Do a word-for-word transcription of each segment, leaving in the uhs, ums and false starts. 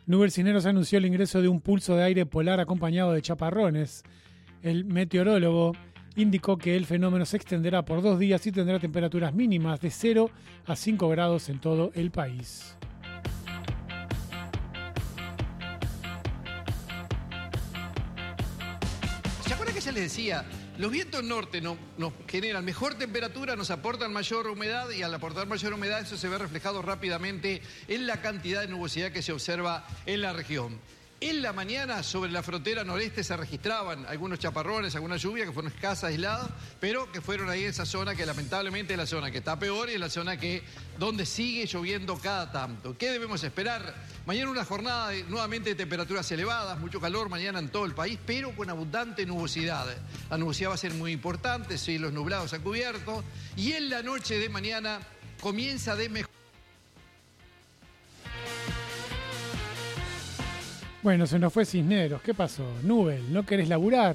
Nubel Cisneros anunció el ingreso de un pulso de aire polar acompañado de chaparrones. El meteorólogo indicó que el fenómeno se extenderá por dos días y tendrá temperaturas mínimas de cero a cinco grados en todo el país. ¿Se acuerdan que ya les decía? Los vientos norte no, nos generan mejor temperatura, nos aportan mayor humedad y al aportar mayor humedad eso se ve reflejado rápidamente en la cantidad de nubosidad que se observa en la región. En la mañana sobre la frontera noreste se registraban algunos chaparrones, algunas lluvias que fueron escasas, aisladas, pero que fueron ahí en esa zona que lamentablemente es la zona que está peor y es la zona que donde sigue lloviendo cada tanto. ¿Qué debemos esperar? Mañana una jornada de, nuevamente de temperaturas elevadas, mucho calor mañana en todo el país, pero con abundante nubosidad. La nubosidad va a ser muy importante, cielos nublados a cubierto, y en la noche de mañana comienza de mejorar. Bueno, se nos fue Cisneros. ¿Qué pasó? Nubel, ¿no querés laburar?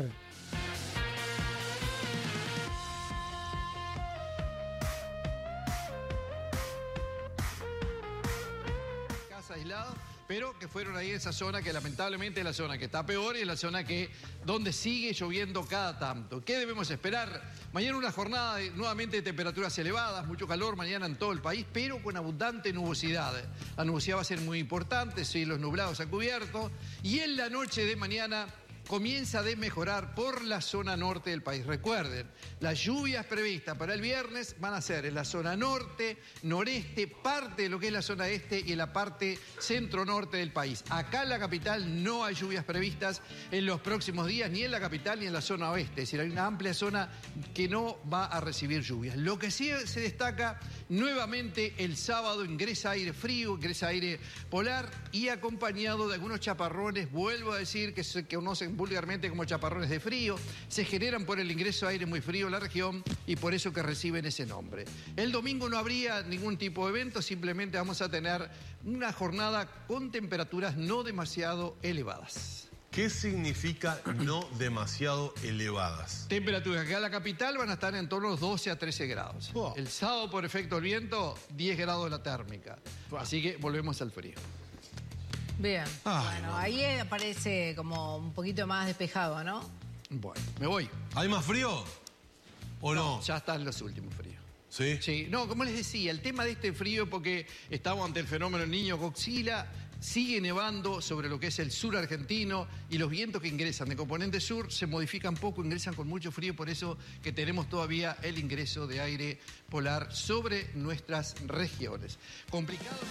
Casa aislada, pero que fueron ahí en esa zona que lamentablemente es la zona que está peor y es la zona que donde sigue lloviendo cada tanto. ¿Qué debemos esperar? Mañana una jornada de, nuevamente de temperaturas elevadas, mucho calor mañana en todo el país, pero con abundante nubosidad. La nubosidad va a ser muy importante, cielos nublados a cubierto, y en la noche de mañana comienza a desmejorar por la zona norte del país. Recuerden, las lluvias previstas para el viernes van a ser en la zona norte, noreste, parte de lo que es la zona este y en la parte centro-norte del país. Acá en la capital no hay lluvias previstas en los próximos días, ni en la capital ni en la zona oeste. Es decir, hay una amplia zona que no va a recibir lluvias. Lo que sí se destaca, nuevamente el sábado ingresa aire frío, ingresa aire polar y acompañado de algunos chaparrones, vuelvo a decir que se conocen vulgarmente como chaparrones de frío, se generan por el ingreso de aire muy frío en la región y por eso que reciben ese nombre. El domingo no habría ningún tipo de evento, simplemente vamos a tener una jornada con temperaturas no demasiado elevadas. ¿Qué significa no demasiado elevadas? Temperaturas acá en la capital van a estar en torno a los doce a trece grados. Oh. El sábado, por efecto del viento, diez grados la térmica. Oh. Así que volvemos al frío. Bien. Ay, bueno, no. ahí aparece como un poquito más despejado, ¿no? Bueno, me voy. ¿Hay más frío? ¿O no? no? Ya están los últimos fríos. ¿Sí? Sí. No, como les decía, el tema de este frío, porque estamos ante el fenómeno El Niño Godzilla, sigue nevando sobre lo que es el sur argentino y los vientos que ingresan de componente sur se modifican poco, ingresan con mucho frío, por eso que tenemos todavía el ingreso de aire polar sobre nuestras regiones. Complicado.